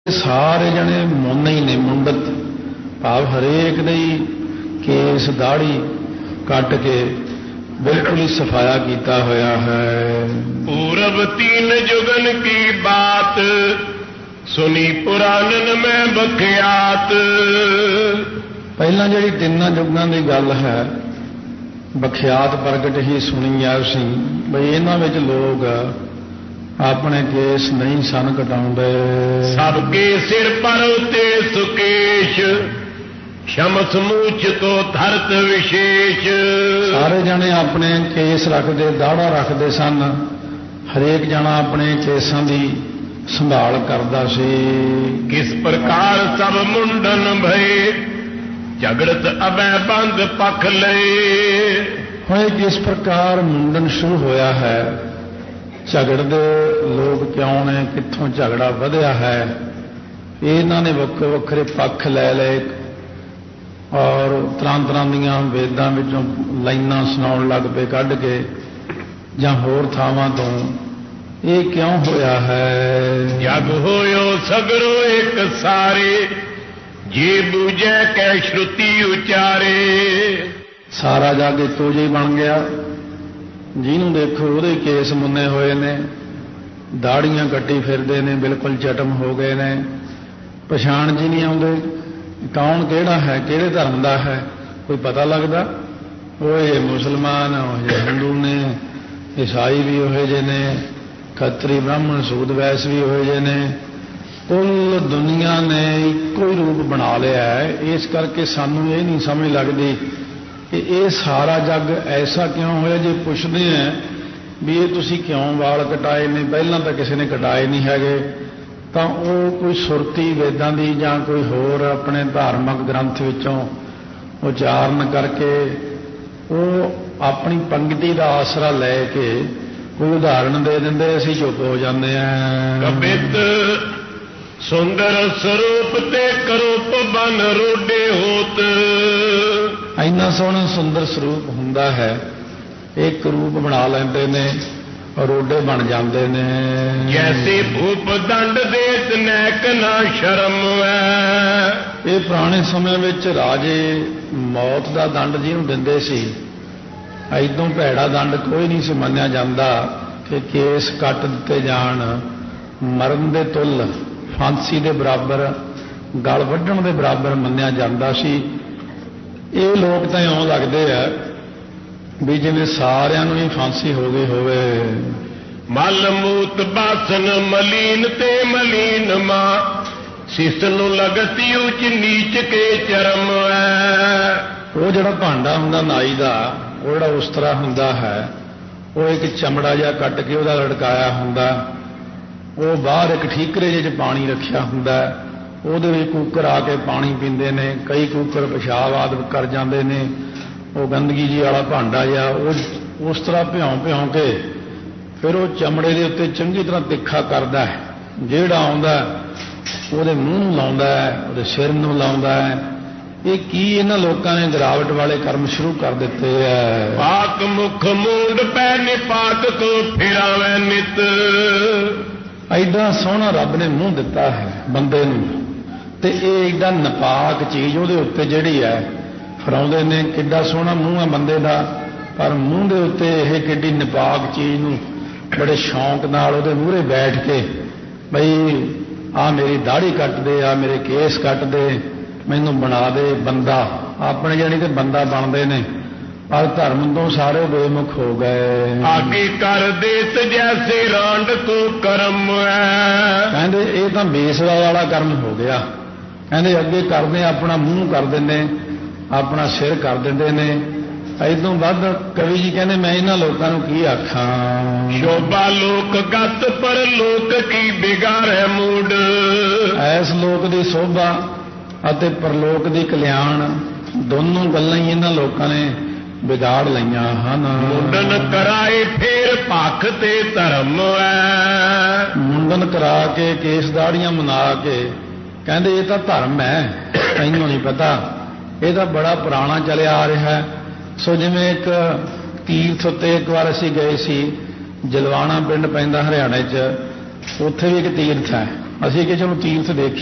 ਸਾਰੇ ਜਣੇ ਮੁੰਨ ਹੀ ਨੇ, ਮੁੰਡਤ ਭਾਵ ਹਰੇਕ ਦੇ ਕੇਸ ਦਾੜੀ ਕੱਟ ਕੇ ਬਿਲਕੁਲ ਹੀ ਸਫਾਇਆ ਕੀਤਾ ਹੋਇਆ ਹੈ। ਪੂਰਬ ਤੀਨ ਜੁਗਨ ਕੀ ਬਾਤ ਸੁਣੀ ਪੁਰਾਣਨ ਮੈਂ ਬਖਿਆਤ। ਪਹਿਲਾਂ ਜਿਹੜੀ ਤਿੰਨਾਂ ਯੁੱਗਾਂ ਦੀ ਗੱਲ ਹੈ ਬਖਿਆਤ ਪ੍ਰਗਟ ਹੀ ਸੁਣੀ ਆ ਸੀ ਬਈ ਇਹਨਾਂ ਵਿੱਚ ਲੋਕ ਆਪਣੇ ਕੇਸ ਨਹੀਂ ਸਨ ਕਟਾਉਂਦੇ। ਸਭ ਕੇ ਸਿਰ ਪਰ ਉਤੇ ਸੁਕੇਸ਼ ਸ਼ਮਸ ਮੂਚ ਤੋਂ ਧਰਤ ਵਿਸ਼ੇਸ਼। ਸਾਰੇ ਜਣੇ ਆਪਣੇ ਕੇਸ ਰੱਖਦੇ, ਦਾੜਾ ਰੱਖਦੇ ਸਨ। ਹਰੇਕ ਜਣਾ ਆਪਣੇ ਕੇਸਾਂ ਦੀ ਸੰਭਾਲ ਕਰਦਾ ਸੀ। ਕਿਸ ਪ੍ਰਕਾਰ ਸਭ ਮੁੰਡਨ ਭਏ ਝਗੜਤ ਅਬੈ ਬੰਦ ਪਖ ਲਏ। ਹੁਣ ਕਿਸ ਪ੍ਰਕਾਰ ਮੁੰਡਨ ਸ਼ੁਰੂ ਹੋਇਆ ਹੈ, ਝਗੜਦੇ ਲੋਕ ਕਿਉਂ ਨੇ, ਕਿੱਥੋਂ ਝਗੜਾ ਵਧਿਆ ਹੈ, ਇਹਨਾਂ ਨੇ ਵੱਖਰੇ ਵੱਖਰੇ ਪੱਖ ਲੈ ਲਏ ਔਰ ਤਰ੍ਹਾਂ ਤਰ੍ਹਾਂ ਦੀਆਂ ਵੇਦਾਂ ਵਿੱਚੋਂ ਲਾਈਨਾਂ ਸੁਣਾਉਣ ਲੱਗ ਪਏ ਕੱਢ ਕੇ ਜਾਂ ਹੋਰ ਥਾਵਾਂ ਤੋਂ। ਇਹ ਕਿਉਂ ਹੋਇਆ ਹੈ? ਜਗ ਹੋਇਓ ਸਗਰੋ ਇੱਕ ਸਾਰੇ ਜੇ ਬੂਝੈ ਕੈ ਸ਼ਰੁਤੀ ਉਚਾਰੇ। ਸਾਰਾ ਜਗ ਇੱਕੋ ਜਿਹਾ ਬਣ ਗਿਆ। ਜਿਹਨੂੰ ਦੇਖੋ ਉਹਦੇ ਕੇਸ ਮੁੰਨੇ ਹੋਏ ਨੇ, ਦਾੜੀਆਂ ਕੱਟੀ ਫਿਰਦੇ ਨੇ, ਬਿਲਕੁਲ ਚਟਮ ਹੋ ਗਏ ਨੇ, ਪਛਾਣ ਜੀ ਨਹੀਂ ਆਉਂਦੇ ਕੌਣ ਕਿਹੜਾ ਹੈ, ਕਿਹੜੇ ਧਰਮ ਦਾ ਹੈ, ਕੋਈ ਪਤਾ ਲੱਗਦਾ। ਉਹ ਇਹ ਮੁਸਲਮਾਨ, ਉਹ ਇਹ ਹਿੰਦੂ ਨੇ, ਈਸਾਈ ਵੀ ਉਹੋ ਜਿਹੇ ਨੇ, ਖੱਤਰੀ ਬ੍ਰਾਹਮਣ ਸੂਦ ਵੈਸ ਵੀ ਉਹੋ ਜਿਹੇ ਨੇ। ਕੁੱਲ ਦੁਨੀਆ ਨੇ ਇੱਕੋ ਹੀ ਰੂਪ ਬਣਾ ਲਿਆ ਹੈ। ਇਸ ਕਰਕੇ ਸਾਨੂੰ ਇਹ ਨਹੀਂ ਸਮਝ ਲੱਗਦੀ ਕਿ ਇਹ ਸਾਰਾ ਜੱਗ ਐਸਾ ਕਿਉਂ ਹੋਇਆ। ਜੇ ਪੁੱਛਦੇ ਆ ਵੀ ਇਹ ਤੁਸੀਂ ਕਿਉਂ ਵਾਲ ਕਟਾਏ ਨੇ, ਪਹਿਲਾਂ ਤਾਂ ਕਿਸੇ ਨੇ ਕਟਾਏ ਨਹੀਂ ਹੈਗੇ, ਤਾਂ ਉਹ ਕੋਈ ਸੁਰਤੀ ਵੇਦਾਂ ਦੀ ਜਾਂ ਕੋਈ ਹੋਰ ਆਪਣੇ ਧਾਰਮਿਕ ਗ੍ਰੰਥ ਵਿੱਚੋਂ ਉਚਾਰਨ ਕਰਕੇ ਉਹ ਆਪਣੀ ਪੰਗਤੀ ਦਾ ਆਸਰਾ ਲੈ ਕੇ ਕੋਈ ਉਦਾਹਰਣ ਦੇ ਦਿੰਦੇ, ਅਸੀਂ ਚੁੱਪ ਹੋ ਜਾਂਦੇ ਹਾਂ। ਕਬਿਤ ਸੁੰਦਰ ਸਰੂਪ ਤੇ ਕਰੂਪ ਬਨ ਰੋਡੇ ਹੋਤ। ਇੰਨਾ ਸੋਹਣਾ ਸੁੰਦਰ ਸਰੂਪ ਹੁੰਦਾ ਹੈ, ਇੱਕ ਰੂਪ ਬਣਾ ਲੈਂਦੇ ਨੇ, ਰੋਡੇ ਬਣ ਜਾਂਦੇ ਨੇ। ਜੈਸੇ ਭੂਪ ਦੰਡ ਦੇਤ ਨੈਕ ਨਾ ਸ਼ਰਮ ਹੈ। ਇਹ ਪੁਰਾਣੇ ਸਮੇਂ ਵਿੱਚ ਰਾਜੇ ਮੌਤ ਦਾ ਦੰਡ ਜਿਹਨੂੰ ਦਿੰਦੇ ਸੀ, ਐਦੋਂ ਭੈੜਾ ਦੰਡ ਕੋਈ ਨਹੀਂ ਸੀ ਮੰਨਿਆ ਜਾਂਦਾ ਕਿ ਕੇਸ ਕੱਟ ਦਿੱਤੇ ਜਾਣ, ਮਰਨ ਦੇ ਤੁੱਲ ਫਾਂਸੀ ਦੇ ਬਰਾਬਰ, ਗਲ ਵੱਢਣ ਦੇ ਬਰਾਬਰ ਮੰਨਿਆ ਜਾਂਦਾ ਸੀ। ਇਹ ਲੋਕ ਤਾਂ ਇਉਂ ਲੱਗਦੇ ਆ ਵੀ ਜਿਵੇਂ ਸਾਰਿਆਂ ਨੂੰ ਹੀ ਫਾਂਸੀ ਹੋ ਗਈ ਹੋਵੇ। ਮਲ ਮੂਤ ਬਾਸਨ ਮਲੀਨ ਤੇ ਮਲੀਨ ਮਾਂ ਸਿਸ ਨੂੰ ਲਗਤੀ ਉੱਚ ਨੀਚ ਕੇ ਚਰਮ ਹੈ। ਉਹ ਜਿਹੜਾ ਭਾਂਡਾ ਹੁੰਦਾ ਨਾਈ ਦਾ, ਉਹ ਜਿਹੜਾ ਉਸਤਰਾ ਹੁੰਦਾ ਹੈ, ਉਹ ਇੱਕ ਚਮੜਾ ਜਿਹਾ ਕੱਟ ਕੇ ਉਹਦਾ ਲੜਕਾਇਆ ਹੁੰਦਾ, ਉਹ ਬਾਹਰ ਇੱਕ ਠੀਕਰੇ ਜਿਹੇ 'ਚ ਪਾਣੀ ਰੱਖਿਆ ਹੁੰਦਾ, ਉਹਦੇ ਵਿੱਚ ਕੂਕਰ ਆ ਕੇ ਪਾਣੀ ਪੀਂਦੇ ਨੇ। ਕਈ ਕੂਕਰ ਪਿਸ਼ਾਬ ਆਦਿ ਕਰ ਜਾਂਦੇ ਨੇ। ਉਹ ਗੰਦਗੀ ਜੀ ਵਾਲਾ ਭਾਂਡਾ ਜਿਹਾ ਉਹ ਉਸ ਤਰ੍ਹਾਂ ਭਿਉਂ ਕੇ ਫਿਰ ਉਹ ਚਮੜੇ ਦੇ ਉੱਤੇ ਚੰਗੀ ਤਰ੍ਹਾਂ ਤਿੱਖਾ ਕਰਦਾ ਹੈ। ਜਿਹੜਾ ਆਉਂਦਾ ਉਹਦੇ ਮੂੰਹ ਨੂੰ ਲਾਉਂਦਾ ਹੈ, ਉਹਦੇ ਸਿਰ ਨੂੰ ਲਾਉਂਦਾ ਹੈ। ਇਹ ਕੀ ਇਹਨਾਂ ਲੋਕਾਂ ਨੇ ਗਿਰਾਵਟ ਵਾਲੇ ਕਰਮ ਸ਼ੁਰੂ ਕਰ ਦਿੱਤੇ ਹੈ। ਪਾਕ ਮੁਖ ਮੂੰਡ ਪੈ ਨਿਪਾਕ ਕੋ ਫਿਰਾਵੇ ਨਿਤ। ਐਡਾ ਸੋਹਣਾ ਰੱਬ ਨੇ ਮੂੰਹ ਦਿੱਤਾ ਹੈ ਬੰਦੇ ਨੂੰ, ਤੇ ਇਹ ਐਡਾ ਨਪਾਕ ਚੀਜ਼ ਉਹਦੇ ਉੱਤੇ ਜਿਹੜੀ ਹੈ ਫਰਾਉਂਦੇ ਨੇ। ਕਿੱਡਾ ਸੋਹਣਾ ਮੂੰਹ ਹੈ ਬੰਦੇ ਦਾ, ਪਰ ਮੂੰਹ ਦੇ ਉੱਤੇ ਇਹ ਕਿੱਡੀ ਨਪਾਕ ਚੀਜ਼ ਨੂੰ ਬੜੇ ਸ਼ੌਂਕ ਨਾਲ ਉਹਦੇ ਮੂਹਰੇ ਬੈਠ ਕੇ ਬਈ ਆ ਮੇਰੀ ਦਾੜੀ ਕੱਟ ਦੇ, ਆ ਮੇਰੇ ਕੇਸ ਕੱਟ ਦੇ, ਮੈਨੂੰ ਬਣਾ ਦੇ ਬੰਦਾ। ਆਪਣੇ ਜਾਣੀ ਤੇ ਬੰਦਾ ਬਣਦੇ ਨੇ, ਪਰ ਧਰਮ ਤੋਂ ਸਾਰੇ ਬੇਮੁਖ ਹੋ ਗਏ। ਆਗੇ ਕਰ ਦੇਤ ਜੈਸੇ ਰਾਂਡ ਕੋ ਕਰਮ ਹੈ। ਕਹਿੰਦੇ ਇਹ ਤਾਂ ਬੇਸਵਾ ਵਾਲਾ ਕਰਮ ਹੋ ਗਿਆ। ਕਹਿੰਦੇ ਅੱਗੇ ਕਰਦੇ ਆਪਣਾ ਮੂੰਹ ਕਰ ਦਿੰਦੇ, ਆਪਣਾ ਸਿਰ ਕਰ ਦਿੰਦੇ ਨੇ। ਇਦੋਂ ਵੱਧ ਕਵੀ ਜੀ ਕਹਿੰਦੇ ਮੈਂ ਇਹਨਾਂ ਲੋਕਾਂ ਨੂੰ ਕੀ ਆਖਾਂ। ਸ਼ੋਭਾ ਲੋਕ ਗਤ ਪਰ ਲੋਕ ਕੀ ਬਿਗਾੜੈ ਮੂਡ। ਐਸ ਲੋਕ ਦੀ ਸੋਭਾ ਅਤੇ ਪਰਲੋਕ ਦੀ ਕਲਿਆਣ ਦੋਨੋਂ ਗੱਲਾਂ ਹੀ ਇਹਨਾਂ ਲੋਕਾਂ ਨੇ ਵਿਗਾੜ ਲਈਆਂ ਹਨ। ਮੁੰਡਨ ਕਰਾਏ ਫੇਰ ਭਖ ਤੇ ਧਰਮ ਹੈ। ਮੁੰਡਨ ਕਰਾ ਕੇ ਕੇਸ ਦਾੜੀਆਂ ਮਨਾ ਕੇ ਕਹਿੰਦੇ ਇਹ ਤਾਂ ਧਰਮ ਹੈ, ਤੈਨੂੰ ਨਹੀਂ ਪਤਾ, ਇਹ ਤਾਂ ਬੜਾ ਪੁਰਾਣਾ ਚੱਲਿਆ ਆ ਰਿਹਾ। ਸੋ ਜਿਵੇਂ ਇੱਕ ਤੀਰਥ ਉੱਤੇ ਇੱਕ ਵਾਰ ਅਸੀਂ ਗਏ ਸੀ, ਜਲਵਾਣਾ ਪਿੰਡ ਪੈਂਦਾ ਹਰਿਆਣੇ 'ਚ, ਉੱਥੇ ਵੀ ਇੱਕ ਤੀਰਥ ਹੈ। ਅਸੀਂ ਕਿ ਚਲੋ ਤੀਰਥ ਦੇਖੀ